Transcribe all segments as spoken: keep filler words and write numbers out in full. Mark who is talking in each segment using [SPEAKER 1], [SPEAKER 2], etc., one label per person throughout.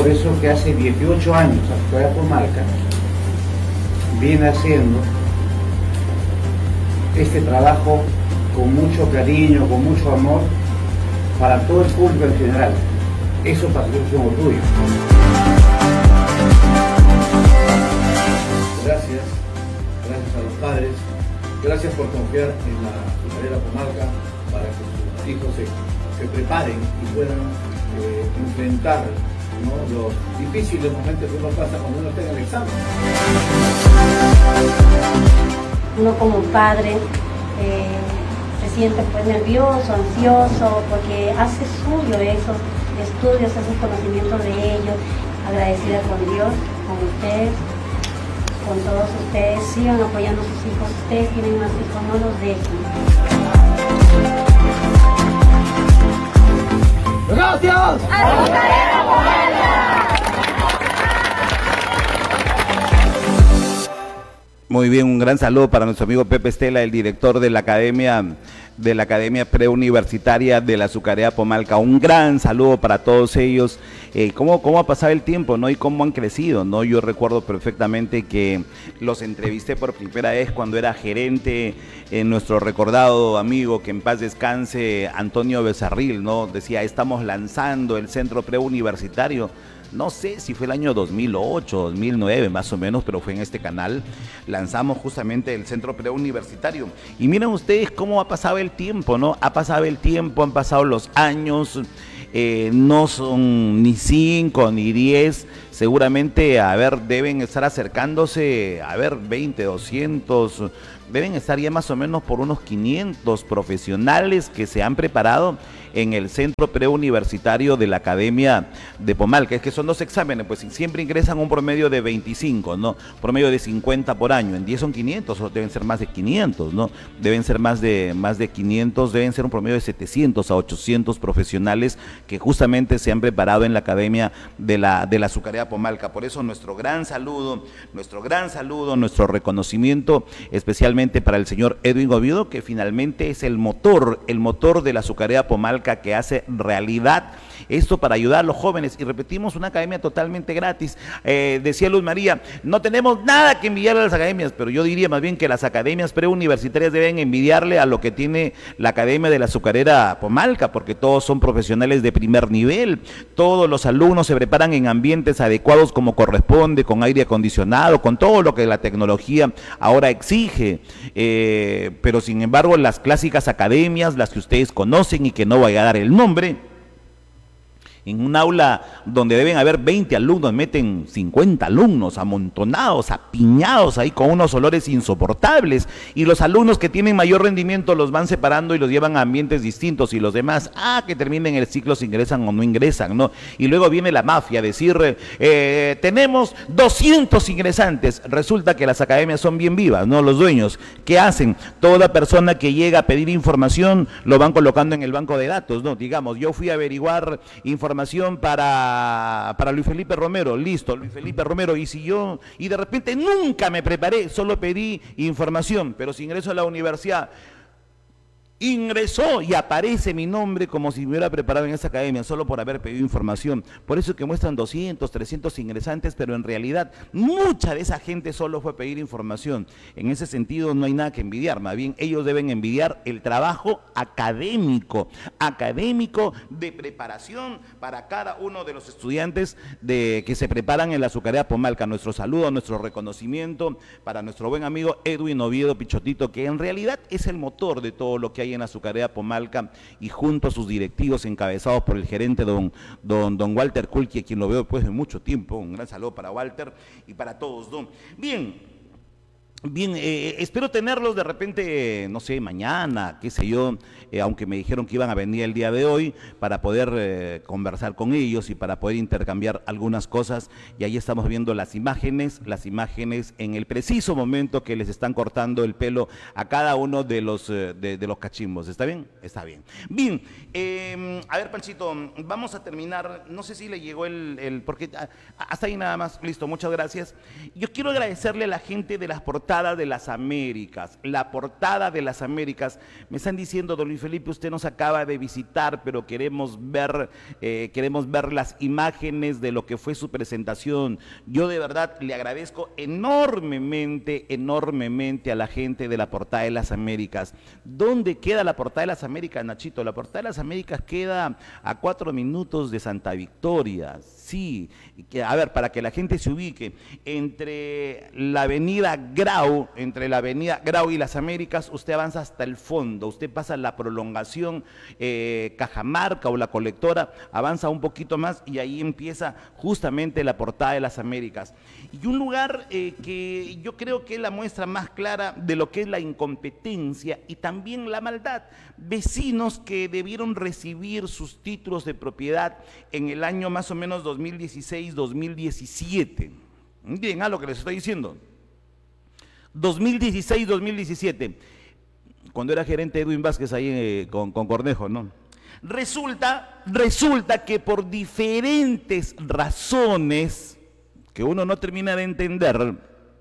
[SPEAKER 1] eso que hace dieciocho años Azucarera Pomalca viene haciendo este trabajo con mucho cariño, con mucho amor para todo el público en general. Eso para nosotros es un orgullo. Gracias, gracias a los padres, gracias por confiar en la Azucarera Pomalca para que sus hijos se, se preparen y puedan eh, enfrentar, ¿no?, los difíciles momentos que uno pasa cuando uno está en el examen.
[SPEAKER 2] Uno como padre eh, se siente pues nervioso, ansioso, porque hace suyo esos estudios, esos conocimientos de ellos, agradecida con Dios, con ustedes, con todos ustedes. Sigan apoyando a sus hijos, ustedes tienen más hijos, no los dejen.
[SPEAKER 3] ¡Gracias! ¡Azucarera Pomalca!
[SPEAKER 4] Muy bien, un gran saludo para nuestro amigo Pepe Estela, el director de la Academia de la Academia Preuniversitaria de la Azucarera Pomalca. Un gran saludo para todos ellos. Eh, ¿cómo, ¿Cómo ha pasado el tiempo, no? Y cómo han crecido, ¿no? Yo recuerdo perfectamente que los entrevisté por primera vez cuando era gerente en nuestro recordado amigo, que en paz descanse, Antonio Becerril, ¿no? Decía, estamos lanzando el centro preuniversitario. No sé si fue el año dos mil ocho, dos mil nueve más o menos, pero fue en este canal. Lanzamos justamente el centro preuniversitario. Y miren ustedes cómo ha pasado el tiempo, ¿no? Ha pasado el tiempo, han pasado los años, eh, no son ni cinco ni diez. Seguramente, a ver, deben estar acercándose, a ver, veinte, doscientos, deben estar ya más o menos por unos quinientos profesionales que se han preparado en el centro preuniversitario de la Academia de Pomalca. Es que son dos exámenes, pues siempre ingresan un promedio de veinticinco, ¿no? Promedio de cincuenta por año. En diez son quinientos, o deben ser más de quinientos, ¿no? Deben ser más de, más de quinientos, deben ser un promedio de setecientos a ochocientos profesionales que justamente se han preparado en la Academia de la, de la Azucarera Pomalca. Por eso nuestro gran saludo, nuestro gran saludo, nuestro reconocimiento, especialmente para el señor Edwin Oviedo, que finalmente es el motor, el motor de la Azucarera Pomalca, que hace realidad esto para ayudar a los jóvenes. Y repetimos, una academia totalmente gratis. Eh, decía Luz María, no tenemos nada que envidiarle a las academias, pero yo diría más bien que las academias preuniversitarias deben envidiarle a lo que tiene la Academia de la Azucarera Pomalca, porque todos son profesionales de primer nivel, todos los alumnos se preparan en ambientes adecuados como corresponde, con aire acondicionado, con todo lo que la tecnología ahora exige, eh, pero sin embargo las clásicas academias, las que ustedes conocen y que no voy a dar el nombre, en un aula donde deben haber veinte alumnos, meten cincuenta alumnos amontonados, apiñados ahí con unos olores insoportables, y los alumnos que tienen mayor rendimiento los van separando y los llevan a ambientes distintos, y los demás, ah, que terminen el ciclo si ingresan o no ingresan, ¿no? Y luego viene la mafia, decir, eh, tenemos doscientos ingresantes. Resulta que las academias son bien vivas, ¿no? Los dueños, ¿qué hacen? Toda persona que llega a pedir información lo van colocando en el banco de datos, ¿no? Digamos, yo fui a averiguar información Información para, para Luis Felipe Romero, listo, Luis Felipe Romero, y si yo, y de repente nunca me preparé, solo pedí información, pero si ingreso a la universidad, ingresó y aparece mi nombre como si me hubiera preparado en esa academia solo por haber pedido información. Por eso es que muestran doscientos, trescientos ingresantes, pero en realidad mucha de esa gente solo fue a pedir información. En ese sentido no hay nada que envidiar, más bien ellos deben envidiar el trabajo académico, académico de preparación para cada uno de los estudiantes de, que se preparan en la Azucarera Pomalca. Nuestro saludo, nuestro reconocimiento para nuestro buen amigo Edwin Oviedo Pichotito, que en realidad es el motor de todo lo que hay en la Azucarera Pomalca, y junto a sus directivos encabezados por el gerente don, don, don Walter Kulki, a quien lo veo después de mucho tiempo. Un gran saludo para Walter y para todos, ¿no? Bien. Bien, eh, espero tenerlos de repente, no sé, mañana, qué sé yo, eh, aunque me dijeron que iban a venir el día de hoy para poder eh, conversar con ellos y para poder intercambiar algunas cosas. Y ahí estamos viendo las imágenes, las imágenes en el preciso momento que les están cortando el pelo a cada uno de los, eh, de, de los cachimbos. ¿Está bien? Está bien. Bien, eh, a ver, Panchito, vamos a terminar. No sé si le llegó el, el porque hasta ahí nada más. Listo, muchas gracias. Yo quiero agradecerle a la gente de las portadas portada de las Américas, la portada de las Américas. Me están diciendo, don Luis Felipe, usted nos acaba de visitar, pero queremos ver, eh, queremos ver las imágenes de lo que fue su presentación. Yo de verdad le agradezco enormemente, enormemente a la gente de la portada de las Américas. ¿Dónde queda la portada de las Américas, Nachito? La portada de las Américas queda a cuatro minutos de Santa Victoria. Sí, a ver, para que la gente se ubique, entre la avenida Grau, entre la avenida Grau y las Américas, usted avanza hasta el fondo, usted pasa la prolongación eh, Cajamarca o la Colectora, avanza un poquito más y ahí empieza justamente la portada de las Américas. Y un lugar eh, que yo creo que es la muestra más clara de lo que es la incompetencia y también la maldad. Vecinos que debieron recibir sus títulos de propiedad en el año más o menos dos mil dieciséis dos mil diecisiete. Bien, a lo que les estoy diciendo. dos mil dieciséis dos mil diecisiete, cuando era gerente Edwin Vázquez ahí eh, con, con Cornejo, ¿no? Resulta, resulta que por diferentes razones que uno no termina de entender, el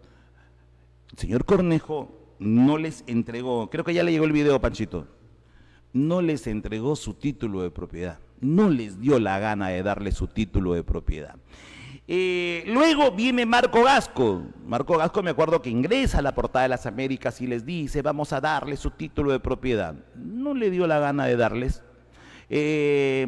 [SPEAKER 4] señor Cornejo no les entregó, creo que ya le llegó el video, Panchito, no les entregó su título de propiedad, no les dio la gana de darle su título de propiedad. Eh, luego viene Marco Gasco. Marco Gasco, me acuerdo que ingresa a la portada de las Américas y les dice, vamos a darle su título de propiedad. No le dio la gana de darles. Eh,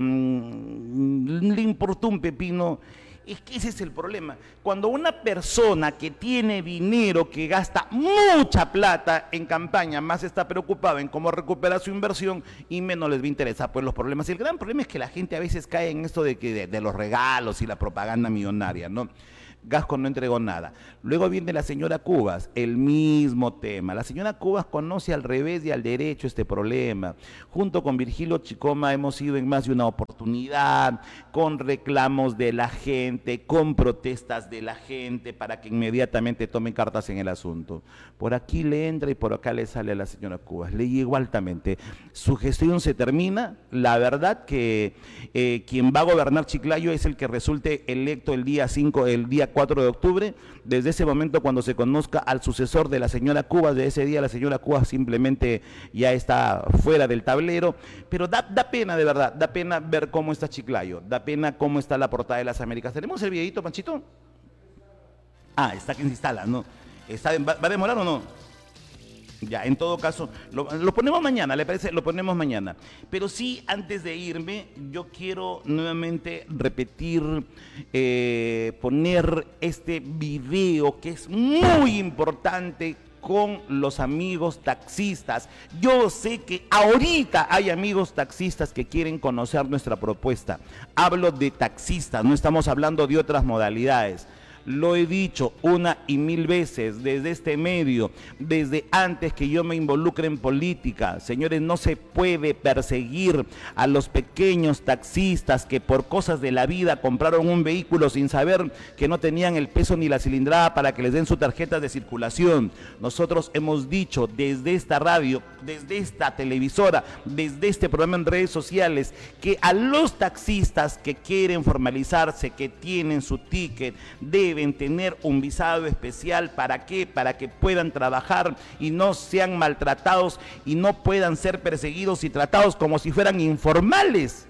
[SPEAKER 4] le importó un pepino. Es que ese es el problema. Cuando una persona que tiene dinero, que gasta mucha plata en campaña, más está preocupada en cómo recuperar su inversión y menos les va a interesar pues los problemas. Y el gran problema es que la gente a veces cae en esto de, que, de, de los regalos y la propaganda millonaria, ¿no? Gasco no entregó nada. Luego viene la señora Cubas, el mismo tema. La señora Cubas conoce al revés y al derecho este problema. Junto con Virgilio Chicoma hemos ido en más de una oportunidad, con reclamos de la gente, con protestas de la gente, para que inmediatamente tomen cartas en el asunto. Por aquí le entra y por acá le sale a la señora Cubas. Le llegó altamente. Su gestión se termina. La verdad que eh, quien va a gobernar Chiclayo es el que resulte electo el día cinco, el día cuatro de octubre. Desde ese momento, cuando se conozca al sucesor de la señora Cubas, de ese día la señora Cubas simplemente ya está fuera del tablero, pero da, da pena de verdad, da pena ver cómo está Chiclayo, da pena cómo está la portada de las Américas. ¿Tenemos el videito, Panchito? Ah, está que se instala, ¿no? Está, ¿va, ¿Va a demorar o no? Ya, en todo caso, lo, lo ponemos mañana, ¿le parece? Lo ponemos mañana. Pero sí, antes de irme, yo quiero nuevamente repetir, eh, poner este video que es muy importante con los amigos taxistas. Yo sé que ahorita hay amigos taxistas que quieren conocer nuestra propuesta. Hablo de taxistas, no estamos hablando de otras modalidades. Lo he dicho una y mil veces desde este medio, desde antes que yo me involucre en política. Señores, no se puede perseguir a los pequeños taxistas que por cosas de la vida compraron un vehículo sin saber que no tenían el peso ni la cilindrada para que les den su tarjeta de circulación. Nosotros hemos dicho desde esta radio, desde esta televisora, desde este programa en redes sociales, que a los taxistas que quieren formalizarse, que tienen su ticket, de deben tener un visado especial. ¿Para qué? Para que puedan trabajar y no sean maltratados y no puedan ser perseguidos y tratados como si fueran informales.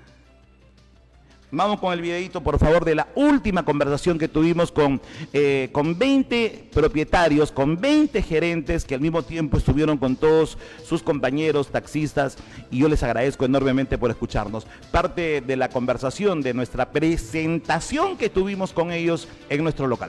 [SPEAKER 4] Vamos con el videito, por favor, de la última conversación que tuvimos con, eh, con veinte propietarios, con veinte gerentes que al mismo tiempo estuvieron con todos sus compañeros taxistas, y yo les agradezco enormemente por escucharnos. Parte de la conversación, de nuestra presentación que tuvimos con ellos en nuestro local.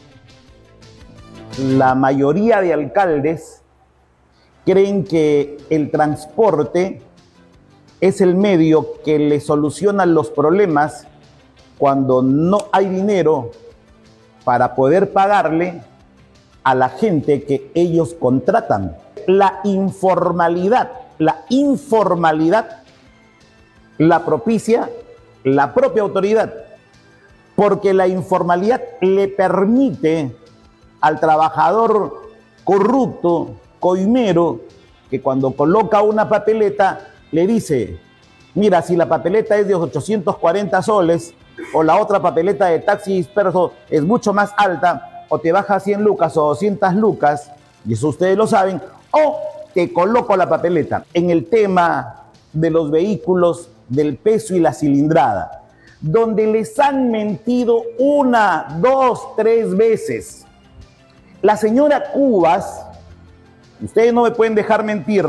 [SPEAKER 5] La mayoría de alcaldes creen que el transporte es el medio que le soluciona los problemas cuando no hay dinero para poder pagarle a la gente que ellos contratan. La informalidad, la informalidad la propicia la propia autoridad, porque la informalidad le permite al trabajador corrupto, coimero, que cuando coloca una papeleta le dice, mira, si la papeleta es de ochocientos cuarenta soles o la otra papeleta de taxi disperso es mucho más alta, o te baja cien lucas o doscientas lucas, y eso ustedes lo saben, o te coloco la papeleta. En el tema de los vehículos, del peso y la cilindrada, donde les han mentido una, dos, tres veces. La señora Cubas, ustedes no me pueden dejar mentir,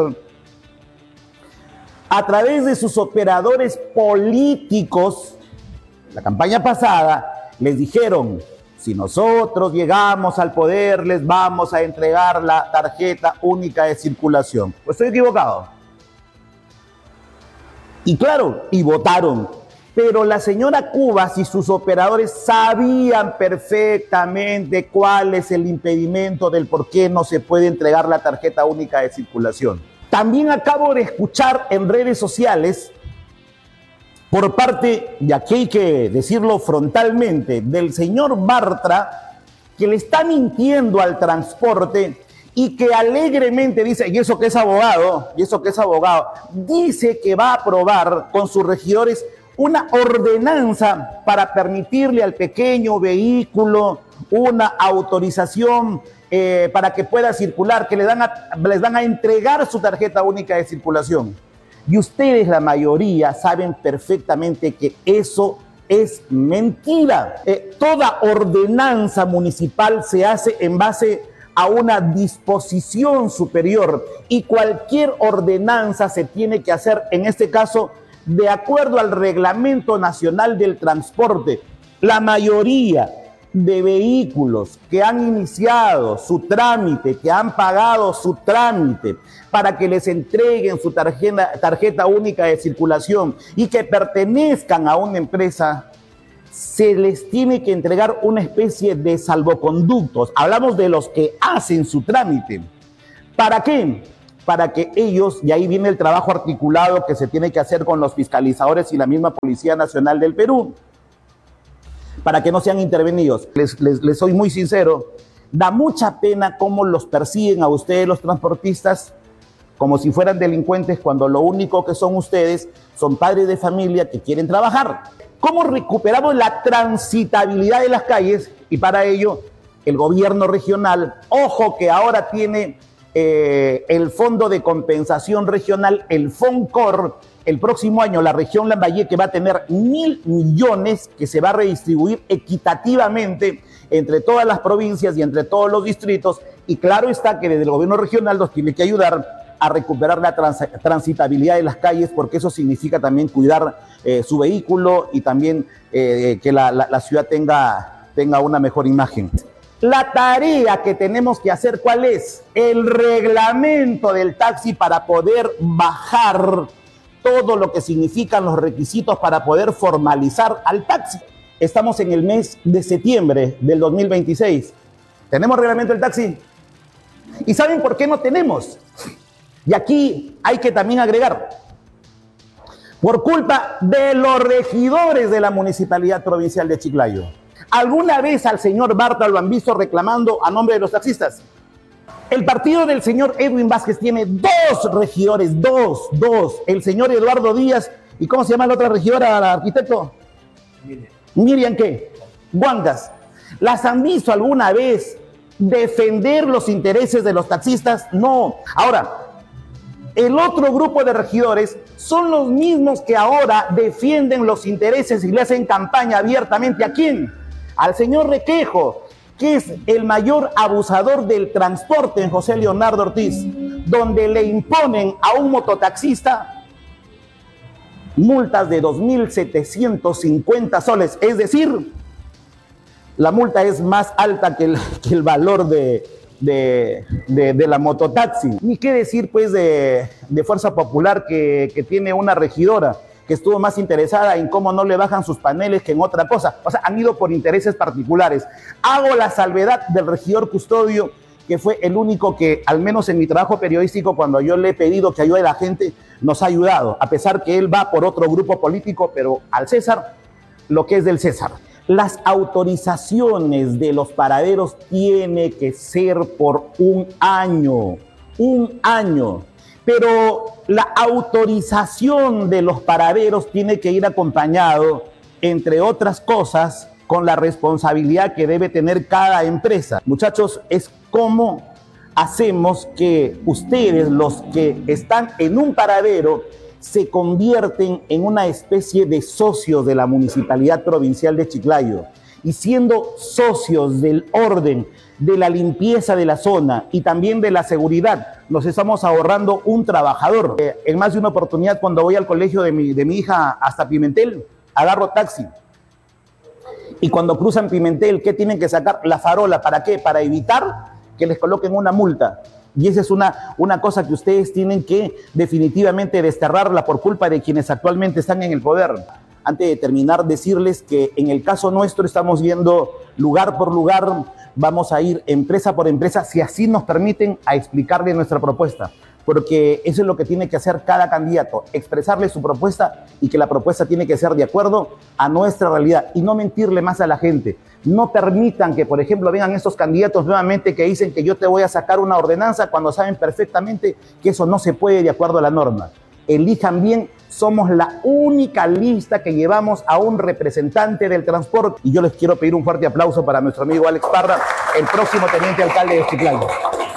[SPEAKER 5] a través de sus operadores políticos, la campaña pasada, les dijeron, si nosotros llegamos al poder, les vamos a entregar la tarjeta única de circulación. Pues estoy equivocado. Y claro, y votaron. Pero la señora Cubas y sus operadores sabían perfectamente cuál es el impedimento del por qué no se puede entregar la tarjeta única de circulación. También acabo de escuchar en redes sociales, por parte, y aquí hay que decirlo frontalmente, del señor Bartra, que le está mintiendo al transporte y que alegremente dice, y eso que es abogado, y eso que es abogado, dice que va a aprobar con sus regidores una ordenanza para permitirle al pequeño vehículo una autorización eh, para que pueda circular, que le dan a, les van a entregar su tarjeta única de circulación. Y ustedes, la mayoría, saben perfectamente que eso es mentira. Eh, toda ordenanza municipal se hace en base a una disposición superior y cualquier ordenanza se tiene que hacer, en este caso, de acuerdo al Reglamento Nacional del Transporte. La mayoría de vehículos que han iniciado su trámite, que han pagado su trámite para que les entreguen su tarjeta, tarjeta única de circulación y que pertenezcan a una empresa, se les tiene que entregar una especie de salvoconductos. Hablamos de los que hacen su trámite. ¿Para qué? Para que ellos, y ahí viene el trabajo articulado que se tiene que hacer con los fiscalizadores y la misma Policía Nacional del Perú, para que no sean intervenidos. Les, les, les soy muy sincero, da mucha pena cómo los persiguen a ustedes los transportistas como si fueran delincuentes, cuando lo único que son ustedes son padres de familia que quieren trabajar. ¿Cómo recuperamos la transitabilidad de las calles? Y para ello, el gobierno regional, ojo que ahora tiene eh, el Fondo de Compensación Regional, el FONCOR. El próximo año la región Lambayeque va a tener mil millones que se va a redistribuir equitativamente entre todas las provincias y entre todos los distritos. Y claro está que desde el gobierno regional nos tiene que ayudar a recuperar la trans transitabilidad de las calles, porque eso significa también cuidar eh, su vehículo y también eh, que la, la, la ciudad tenga, tenga una mejor imagen. La tarea que tenemos que hacer, ¿cuál es? El reglamento del taxi para poder bajar todo lo que significan los requisitos para poder formalizar al taxi. Estamos en el mes de septiembre del dos mil veintiséis. ¿Tenemos reglamento del taxi? ¿Y saben por qué no tenemos? Y aquí hay que también agregar, por culpa de los regidores de la Municipalidad Provincial de Chiclayo. ¿Alguna vez al señor Bartra lo han visto reclamando a nombre de los taxistas? El partido del señor Edwin Vázquez tiene dos regidores, dos, dos. El señor Eduardo Díaz, ¿y cómo se llama la otra regidora, la arquitecto? Miriam. ¿Miriam qué? Guangas. ¿Las han visto alguna vez defender los intereses de los taxistas? No. Ahora, el otro grupo de regidores son los mismos que ahora defienden los intereses y le hacen campaña abiertamente. ¿A quién? Al señor Requejo, que es el mayor abusador del transporte en José Leonardo Ortiz, donde le imponen a un mototaxista multas de dos mil setecientos cincuenta soles. Es decir, la multa es más alta que el, que el valor de, de, de, de la mototaxi. Ni qué decir pues de, de Fuerza Popular, que, que tiene una regidora que estuvo más interesada en cómo no le bajan sus paneles que en otra cosa. O sea, han ido por intereses particulares. Hago la salvedad del regidor Custodio, que fue el único que, al menos en mi trabajo periodístico, cuando yo le he pedido que ayude a la gente, nos ha ayudado, a pesar que él va por otro grupo político, pero al César, lo que es del César. Las autorizaciones de los paraderos tiene que ser por un año, un año. Pero la autorización de los paraderos tiene que ir acompañado, entre otras cosas, con la responsabilidad que debe tener cada empresa. Muchachos, es cómo hacemos que ustedes, los que están en un paradero, se convierten en una especie de socios de la Municipalidad Provincial de Chiclayo. Y siendo socios del orden, de la limpieza de la zona y también de la seguridad, nos estamos ahorrando un trabajador. Eh, en más de una oportunidad, cuando voy al colegio de mi, de mi hija hasta Pimentel, agarro taxi. Y cuando cruzan Pimentel, ¿qué tienen que sacar? La farola. ¿Para qué? Para evitar que les coloquen una multa. Y esa es una, una cosa que ustedes tienen que definitivamente desterrarla por culpa de quienes actualmente están en el poder. Antes de terminar, decirles que en el caso nuestro estamos viendo lugar por lugar, vamos a ir empresa por empresa, si así nos permiten, a explicarle nuestra propuesta. Porque eso es lo que tiene que hacer cada candidato, expresarle su propuesta y que la propuesta tiene que ser de acuerdo a nuestra realidad y no mentirle más a la gente. No permitan que, por ejemplo, vengan estos candidatos nuevamente que dicen que yo te voy a sacar una ordenanza cuando saben perfectamente que eso no se puede de acuerdo a la norma. Elijan bien, somos la única lista que llevamos a un representante del transporte. Y yo les quiero pedir un fuerte aplauso para nuestro amigo Alex Parra, el próximo teniente alcalde de Chiclayo.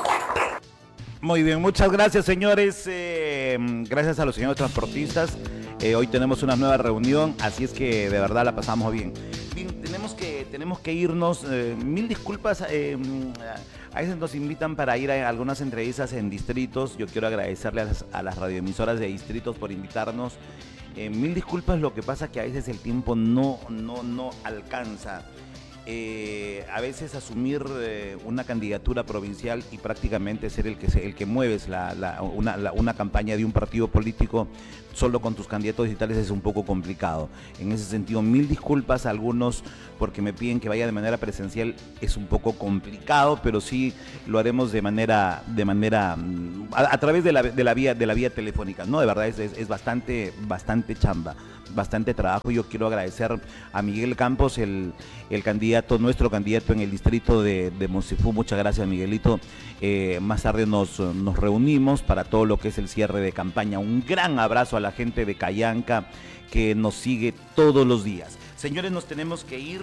[SPEAKER 4] Muy bien, muchas gracias, señores. Eh, gracias a los señores transportistas. Eh, hoy tenemos una nueva reunión, así es que de verdad la pasamos bien. Bien, tenemos que, tenemos que irnos. Eh, mil disculpas. Eh, a veces nos invitan para ir a algunas entrevistas en distritos. Yo quiero agradecerle a las, a las radioemisoras de distritos por invitarnos. Eh, mil disculpas, lo que pasa que a veces el tiempo no, no, no alcanza. Eh, a veces asumir eh, una candidatura provincial y prácticamente ser el que, se, el que mueves la, la, una, la, una campaña de un partido político solo con tus candidatos digitales es un poco complicado. En ese sentido, mil disculpas a algunos porque me piden que vaya de manera presencial, es un poco complicado, pero sí lo haremos de manera, de manera a, a través de la, de la vía, de la vía telefónica, ¿no? De verdad es, es, es bastante, bastante chamba, bastante trabajo. Yo quiero agradecer a Miguel Campos, el, el candidato, nuestro candidato en el distrito de, de Monsefú. Muchas gracias, Miguelito. Eh, más tarde nos, nos reunimos para todo lo que es el cierre de campaña. Un gran abrazo a la gente de Cayanca que nos sigue todos los días. Señores, nos tenemos que ir.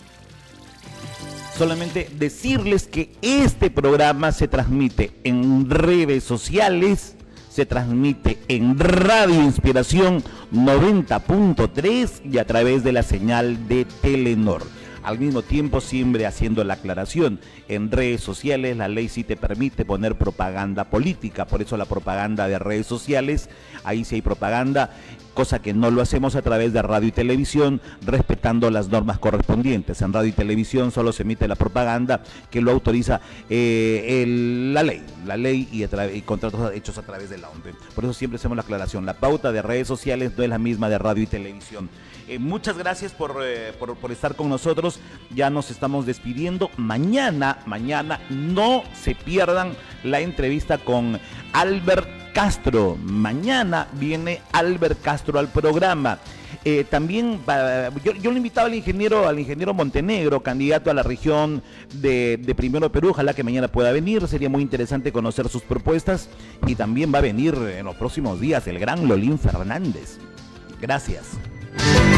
[SPEAKER 4] Solamente decirles que este programa se transmite en redes sociales, se transmite en Radio Inspiración noventa punto tres y a través de la señal de Telenor. Al mismo tiempo, siempre haciendo la aclaración, en redes sociales la ley sí te permite poner propaganda política, por eso la propaganda de redes sociales, ahí sí hay propaganda, cosa que no lo hacemos a través de radio y televisión, respetando las normas correspondientes. En radio y televisión solo se emite la propaganda que lo autoriza eh, el, la ley, la ley y, y contratos hechos a través de la O M P. Por eso siempre hacemos la aclaración, la pauta de redes sociales no es la misma de radio y televisión. Eh, muchas gracias por, eh, por, por estar con nosotros, ya nos estamos despidiendo. Mañana, mañana no se pierdan la entrevista con Albert Castro. Mañana viene Albert Castro al programa. Eh, también uh, yo, yo le invitaba al ingeniero, al ingeniero Montenegro, candidato a la región de, de Primero Perú. Ojalá que mañana pueda venir, sería muy interesante conocer sus propuestas. Y también va a venir en los próximos días el gran Lolín Fernández. Gracias.